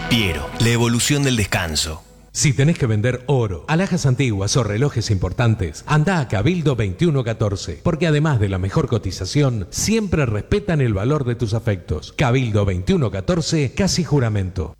Piero, la evolución del descanso. Si tenés que vender oro, alhajas antiguas o relojes importantes, anda a Cabildo 2114, porque además de la mejor cotización, siempre respetan el valor de tus afectos. Cabildo 2114, casi juramento.